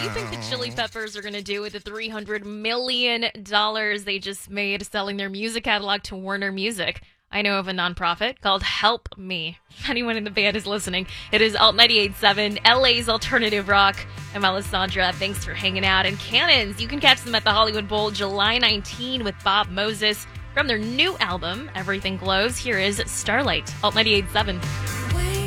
you think the Chili Peppers are going to do with the $300 million they just made selling their music catalog to Warner Music? I know of a nonprofit called Help Me. If anyone in the band is listening, it is Alt 98.7, LA's alternative rock. I'm Alessandra. Thanks for hanging out. And Cannons, you can catch them at the Hollywood Bowl July 19 with Bob Moses. From their new album, Everything Glows, here is Starlight, Alt 98.7.